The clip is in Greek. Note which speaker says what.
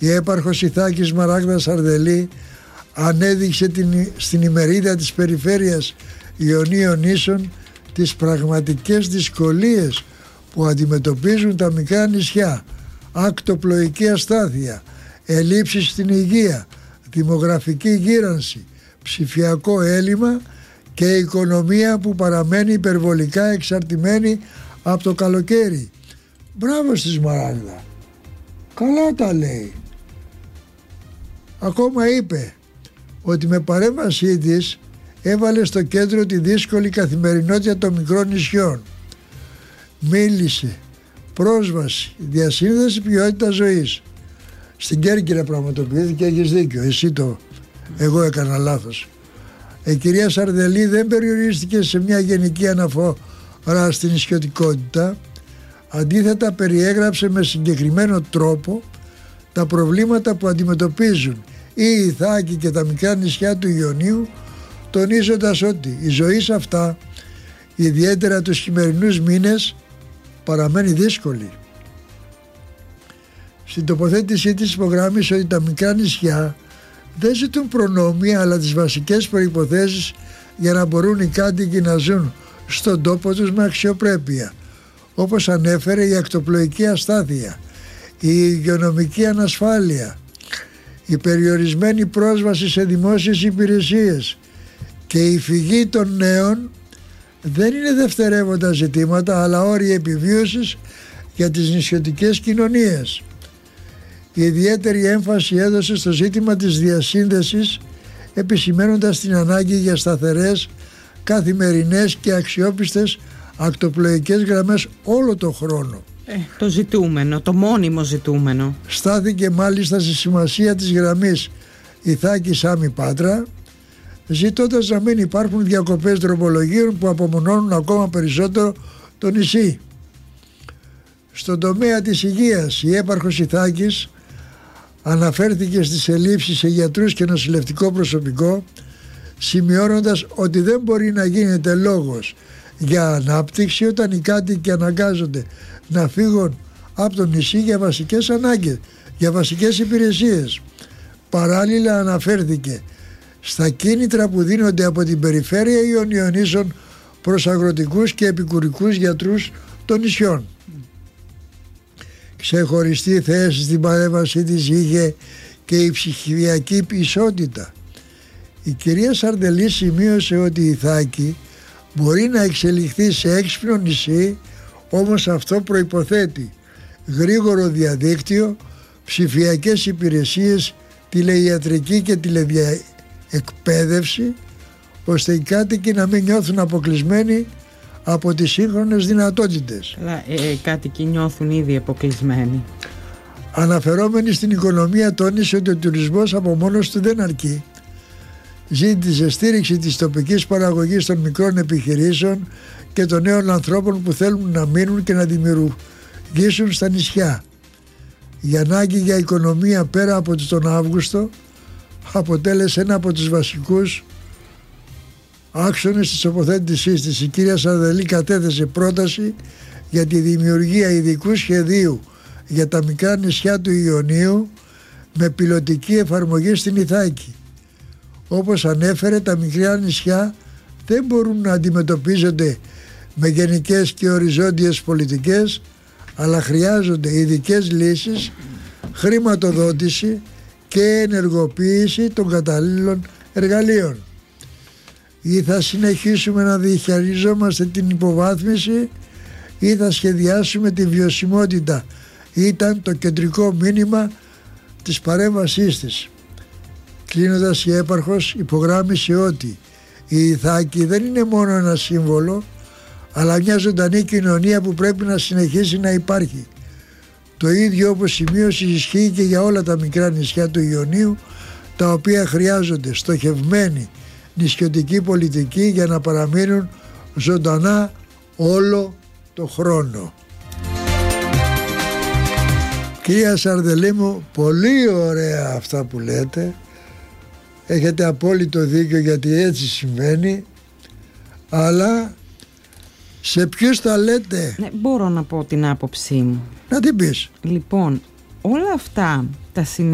Speaker 1: Η έπαρχος Ιθάκης Μαράγδα Σαρδελή ανέδειξε στην ημερίδα της περιφέρειας Ιωνίων Νήσων τις πραγματικές δυσκολίες που αντιμετωπίζουν τα μικρά νησιά: ακτοπλοϊκή αστάθεια, ελλείψεις στην υγεία, δημογραφική γύρανση, ψηφιακό έλλειμμα και οικονομία που παραμένει υπερβολικά εξαρτημένη από το καλοκαίρι. Μπράβο στη Σμαράγδα, καλά τα λέει. Ακόμα είπε ότι με παρέμβασή της έβαλε στο κέντρο τη δύσκολη καθημερινότητα των μικρών νησιών. Μίλησε πρόσβαση, διασύνδεση, ποιότητα ζωής. Στην Κέρκυρα πραγματοποιήθηκε, έχεις δίκιο, εγώ έκανα λάθος. Η κυρία Σαρδελή δεν περιορίστηκε σε μια γενική αναφορά στην νησιωτικότητα, αντίθετα περιέγραψε με συγκεκριμένο τρόπο τα προβλήματα που αντιμετωπίζουν η Ιθάκη και τα μικρά νησιά του Ιωνίου, τονίζοντας ότι η ζωή σε αυτά, ιδιαίτερα τους χειμερινούς μήνες, παραμένει δύσκολη. Στην τοποθέτησή της υπογράμμισε ότι τα μικρά νησιά δεν ζητούν προνόμια, αλλά τις βασικές προϋποθέσεις για να μπορούν οι κάτοικοι να ζουν στον τόπο τους με αξιοπρέπεια, όπως ανέφερε η ακτοπλοϊκή αστάθεια, η υγειονομική ανασφάλεια, η περιορισμένη πρόσβαση σε δημόσιες υπηρεσίες και η φυγή των νέων δεν είναι δευτερεύοντα ζητήματα, αλλά όρια επιβίωσης για τις νησιωτικές κοινωνίες. Η ιδιαίτερη έμφαση έδωσε στο ζήτημα της διασύνδεσης, επισημαίνοντας την ανάγκη για σταθερές, καθημερινές και αξιόπιστες ακτοπλοϊκές γραμμές όλο το χρόνο.
Speaker 2: Το ζητούμενο, το μόνιμο ζητούμενο.
Speaker 1: Στάθηκε μάλιστα στη σημασία της γραμμής Ιθάκη Σάμι Πάτρα, ζητώντας να μην υπάρχουν διακοπές δρομολογίων που απομονώνουν ακόμα περισσότερο το νησί. Στον τομέα της υγείας, η έπαρχος Ιθάκης αναφέρθηκε στις ελλείψεις σε γιατρούς και νοσηλευτικό προσωπικό, σημειώνοντας ότι δεν μπορεί να γίνεται λόγος για ανάπτυξη όταν οι κάτοικοι αναγκάζονται να φύγουν από το νησί για βασικές ανάγκες, για βασικές υπηρεσίες. Παράλληλα αναφέρθηκε στα κίνητρα που δίνονται από την περιφέρεια Ιωνίων Νήσων προς αγροτικούς και επικουρικούς γιατρούς των νησιών. Ξεχωριστή θέση στην παρέμβασή της είχε και η ψηφιακή ισότητα. Η κυρία Σαρδελή σημείωσε ότι η Ιθάκη μπορεί να εξελιχθεί σε έξυπνο νησί, όμως αυτό προϋποθέτει γρήγορο διαδίκτυο, ψηφιακές υπηρεσίες, τηλeiατρική και τηλεεκπαίδευση, ώστε οι κάτοικοι να μην νιώθουν αποκλεισμένοι από τις σύγχρονες δυνατότητες.
Speaker 2: Οι κάτοικοι νιώθουν ήδη αποκλεισμένοι.
Speaker 1: Αναφερόμενοι στην οικονομία, τόνισε ότι ο τουρισμός από μόνος του δεν αρκεί. Ζήτησε στήριξη της τοπικής παραγωγής των μικρών επιχειρήσεων και των νέων ανθρώπων που θέλουν να μείνουν και να δημιουργήσουν στα νησιά. Η ανάγκη για οικονομία πέρα από τον Αύγουστο αποτέλεσε ένα από τους βασικούς άξονες της τοποθέτησής της. Η κυρία Σαρδελή κατέθεσε πρόταση για τη δημιουργία ειδικού σχεδίου για τα μικρά νησιά του Ιωνίου με πιλωτική εφαρμογή στην Ιθάκη. Όπως ανέφερε, τα μικρά νησιά δεν μπορούν να αντιμετωπίζονται με γενικές και οριζόντιες πολιτικές, αλλά χρειάζονται ειδικές λύσεις, χρηματοδότηση και ενεργοποίηση των καταλλήλων εργαλείων. Ή θα συνεχίσουμε να διαχειριζόμαστε την υποβάθμιση ή θα σχεδιάσουμε τη βιωσιμότητα, ήταν το κεντρικό μήνυμα της παρέμβασής της. Κλείνοντας, η έπαρχος υπογράμμισε ότι η Ιθάκη δεν είναι μόνο ένα σύμβολο, αλλά μια ζωντανή κοινωνία που πρέπει να συνεχίσει να υπάρχει. Το ίδιο, όπως σημείωσε, ισχύει και για όλα τα μικρά νησιά του Ιωνίου, τα οποία χρειάζονται στοχευμένη νησιωτική πολιτική για να παραμείνουν ζωντανά όλο το χρόνο. Κυρία Σαρδελή μου, πολύ ωραία αυτά που λέτε, έχετε απόλυτο δίκιο, γιατί έτσι συμβαίνει, αλλά σε ποιους τα λέτε?
Speaker 2: Ναι, μπορώ να πω την άποψή μου.
Speaker 1: Να την πεις.
Speaker 2: Λοιπόν, όλα αυτά τα